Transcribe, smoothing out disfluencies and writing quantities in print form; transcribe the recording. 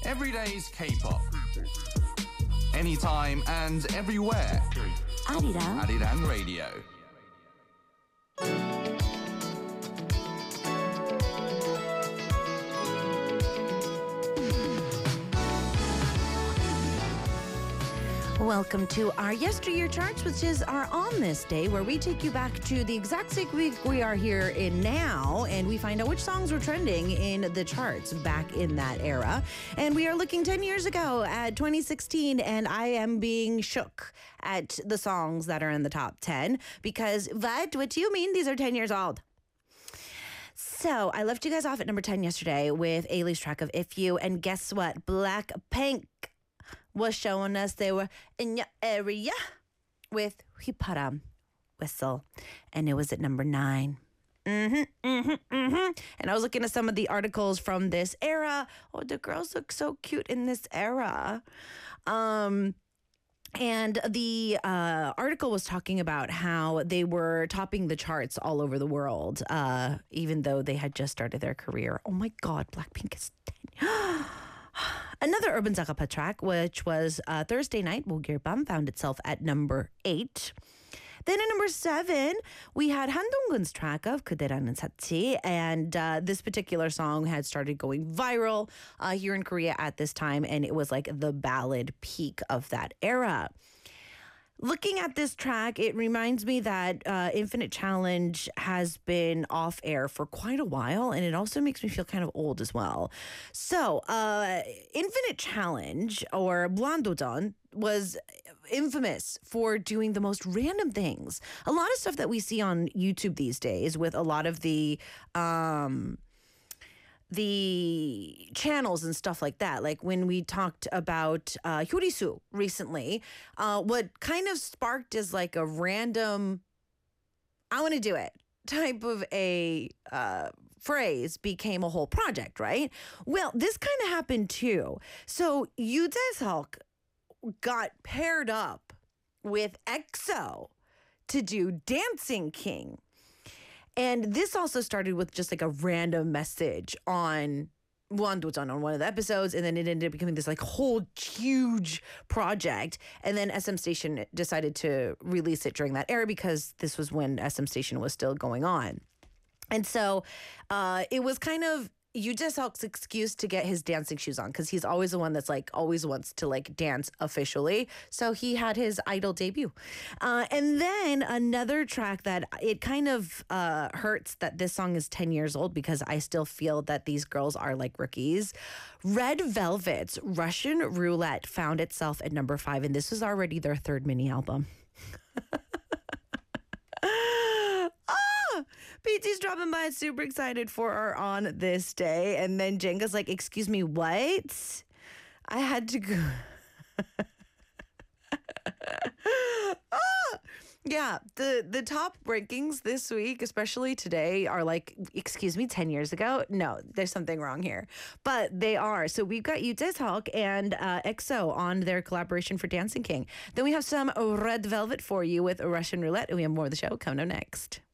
Every day's K-pop. Anytime and everywhere. Arirang Radio. Welcome to our Yesteryear Charts, which is our On This Day, where we take you back to the exact same week we are here in now, and we find out which songs were trending in the charts back in that era. And we are looking 10 years ago at 2016, and I am being shook at the songs that are in the top 10, because what do you mean these are 10 years old? So I left you guys off at number 10 yesterday with Ailey's track of If You, and guess what? Blackpink was showing us they were in your area with 휘파람 Whistle, and it was at number 9. And I was looking at some of the articles from this era. Oh, the girls look so cute in this era. And the article was talking about how they were topping the charts all over the world, even though they had just started their career. Oh my God, Blackpink is 10. Another Urban Zakapa track, which was Thursday Night, Mogirbam, found itself at number 8. Then at number 7, we had Han Dong-gun's track of 그대라는 사치, and this particular song had started going viral here in Korea at this time, and it was like the ballad peak of that era. Looking at this track, it reminds me that Infinite Challenge has been off air for quite a while, and it also makes me feel kind of old as well. So, Infinite Challenge, or 무한도전, was infamous for doing the most random things. A lot of stuff that we see on YouTube these days with a lot of the channels and stuff like that. Like when we talked about Hyorisu recently, what kind of sparked is like a random, I want to do it type of a phrase became a whole project, right? Well, this kind of happened too. So Yoo Jae-seok got paired up with EXO to do Dancing King. And this also started with just like a random message on 무한도전 on one of the episodes, and then it ended up becoming this like whole huge project. And then SM Station decided to release it during that era because this was when SM Station was still going on. And so it was kind of Yoo Jae-seok's excuse to get his dancing shoes on, because he's always the one that's like always wants to like dance officially. So he had his idol debut. And then another track that it kind of hurts that this song is 10 years old, because I still feel that these girls are like rookies. Red Velvet's Russian Roulette found itself at number 5, and this was already their third mini album. PT's dropping by, super excited for our On This Day. And then Jenga's like, excuse me, what? I had to go. Yeah, the top rankings this week, especially today, are like, excuse me, 10 years ago? No, there's something wrong here. But they are. So we've got Yoo Jae-seok and EXO on their collaboration for Dancing King. Then we have some Red Velvet for you with Russian Roulette, and we have more of the show coming up next.